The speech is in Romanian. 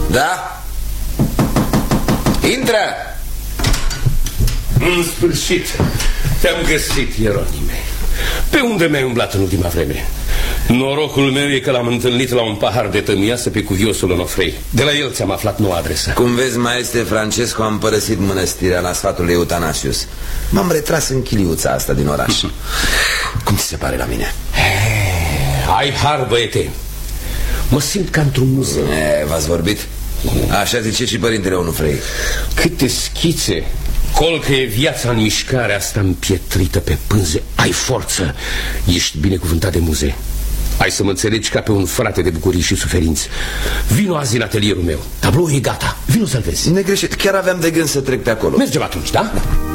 Da? Intră! În sfârșit, te-am găsit, Ieronime. Pe unde mi-ai umblat în ultima vreme? Norocul meu e că l-am întâlnit la un pahar de tămiasă pe cuviosul Onofrei. De la el ți-am aflat noua adresă. Cum vezi, maestre Francesco, am părăsit mănăstirea la sfatul lui Eutanasius. M-am retras în chiliuța asta din oraș. Cum ți se pare la mine? Ai har, băiete. Mă simt ca într-un muzeu. V-ați vorbit? Așa zice și părintele Onofrei. Câte schițe. Colcă e viața în mișcare asta împietrită pe pânze. Ai forță. Ești binecuvântat de muze. Ai să mă înțelegi ca pe un frate de bucurii și suferinți. Vino azi în atelierul meu. Tabloul e gata. Vino să-l vezi. Negreșit, chiar aveam de gând să trec pe acolo. Mergem atunci, da?